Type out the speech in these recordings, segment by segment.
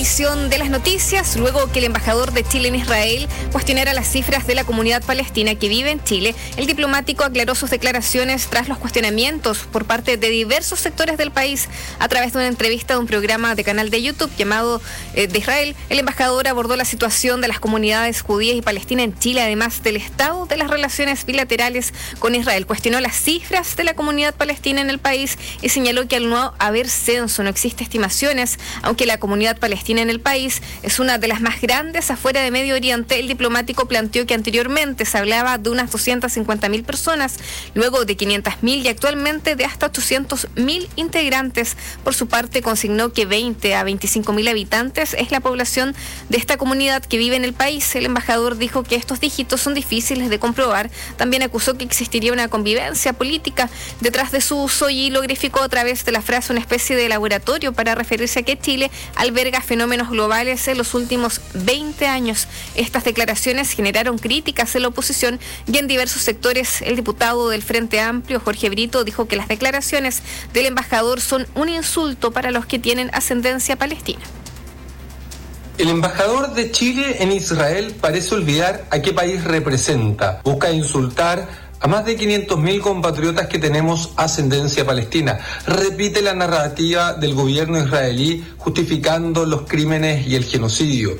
De las noticias, luego que el embajador de Chile en Israel cuestionara las cifras de la comunidad palestina que vive en Chile, el diplomático aclaró sus declaraciones tras los cuestionamientos por parte de diversos sectores del país. A través de una entrevista de un programa de canal de YouTube llamado de Israel, el embajador abordó la situación de las comunidades judías y palestinas en Chile, además del estado de las relaciones bilaterales con Israel. Cuestionó las cifras de la comunidad palestina en el país y señaló que al no haber censo no existen estimaciones, aunque la comunidad palestina en el país es una de las más grandes afuera de Medio Oriente. El diplomático planteó que anteriormente se hablaba de unas 250.000 personas, luego de 500.000 y actualmente de hasta 800.000 integrantes. Por su parte, consignó que 20 a 25.000 habitantes es la población de esta comunidad que vive en el país. El embajador dijo que estos dígitos son difíciles de comprobar. También acusó que existiría una convivencia política detrás de su uso y lo graficó a través de la frase una especie de laboratorio para referirse a que Chile alberga fenómenos globales en los últimos 20 años. Estas declaraciones generaron críticas en la oposición y en diversos sectores. El diputado del Frente Amplio, Jorge Brito, dijo que las declaraciones del embajador son un insulto para los que tienen ascendencia palestina. El embajador de Chile en Israel parece olvidar a qué país representa. Busca insultar a más de 500.000 compatriotas que tenemos ascendencia palestina. Repite la narrativa del gobierno israelí justificando los crímenes y el genocidio.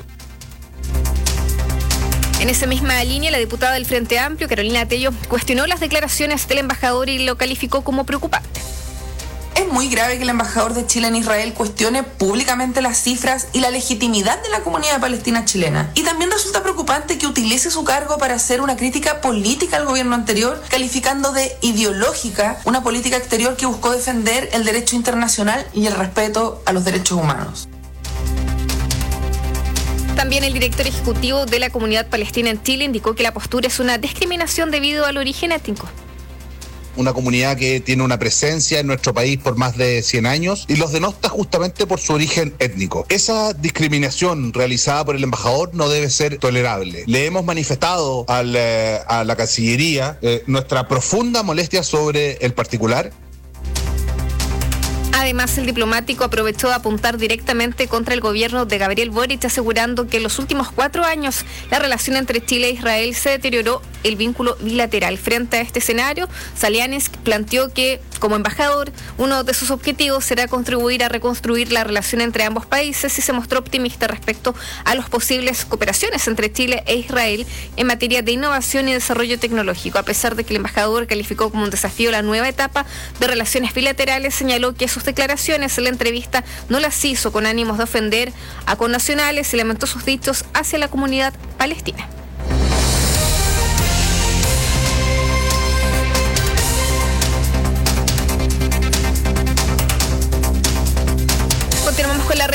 En esa misma línea, la diputada del Frente Amplio, Carolina Tello, cuestionó las declaraciones del embajador y lo calificó como preocupante. Es muy grave que el embajador de Chile en Israel cuestione públicamente las cifras y la legitimidad de la comunidad palestina chilena. Y también resulta preocupante que utilice su cargo para hacer una crítica política al gobierno anterior, calificando de ideológica una política exterior que buscó defender el derecho internacional y el respeto a los derechos humanos. También el director ejecutivo de la comunidad palestina en Chile indicó que la postura es una discriminación debido al origen étnico. Una comunidad que tiene una presencia en nuestro país por más de 100 años y los denota justamente por su origen étnico. Esa discriminación realizada por el embajador no debe ser tolerable. Le hemos manifestado a la Cancillería nuestra profunda molestia sobre el particular. Además, el diplomático aprovechó de apuntar directamente contra el gobierno de Gabriel Boric, asegurando que en los últimos 4 años la relación entre Chile e Israel se deterioró el vínculo bilateral. Frente a este escenario, Salianis planteó que, como embajador, uno de sus objetivos será contribuir a reconstruir la relación entre ambos países y se mostró optimista respecto a las posibles cooperaciones entre Chile e Israel en materia de innovación y desarrollo tecnológico. A pesar de que el embajador calificó como un desafío la nueva etapa de relaciones bilaterales, señaló que sus declaraciones en la entrevista no las hizo con ánimos de ofender a connacionales y lamentó sus dichos hacia la comunidad palestina. Continuamos con la